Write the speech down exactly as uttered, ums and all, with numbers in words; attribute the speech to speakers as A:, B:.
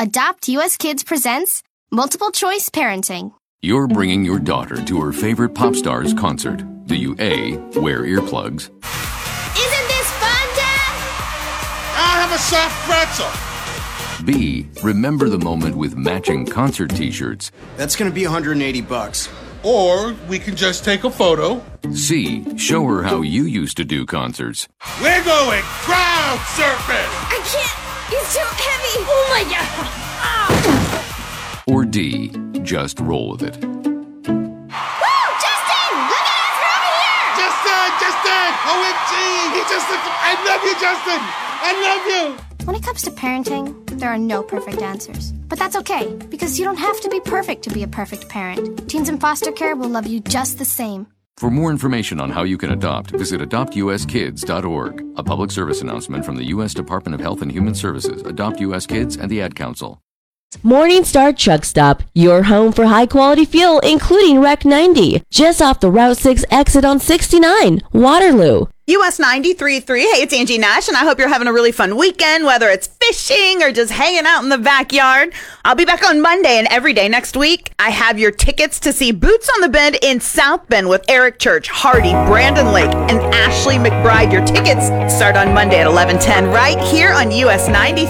A: Adopt U S Kids presents Multiple Choice Parenting.
B: You're bringing your daughter to her favorite pop star's concert. Do you A, wear earplugs?
A: Isn't this fun, Dad?
C: I'll have a soft pretzel.
B: B, remember the moment with matching concert t-shirts?
D: That's gonna be one hundred eighty bucks.
C: Or we can just take a photo.
B: C, show her how you used to do concerts.
C: We're going crowd surfing.
A: I can't. It's too heavy. Oh my God. Ah.
B: Or D, just roll with it.
A: Woo! Justin! Look at us! We're over here!
C: Justin! Justin! O M G! He just looked... I love you, Justin! I love you!
A: When it comes to parenting, there are no perfect answers. But that's okay, because you don't have to be perfect to be a perfect parent. Teens in foster care will love you just the same.
B: For more information on how you can adopt, visit adopt u s kids dot org. A public service announcement from the U S Department of Health and Human Services, Adopt U S Kids, and the Ad Council.
E: Morningstar Truck Stop, your home for high-quality fuel, including R E C ninety, just off the Route six exit on sixty-nine, Waterloo.
F: U S ninety-three point three. Hey, it's Angie Nash, and I hope you're having a really fun weekend, whether it's fishing or just hanging out in the backyard. I'll be back on Monday and every day next week. I have your tickets to see Boots on the Bend in South Bend with Eric Church, Hardy, Brandon Lake, and Ashley McBride. Your tickets start on Monday at eleven ten right here on U S ninety-three.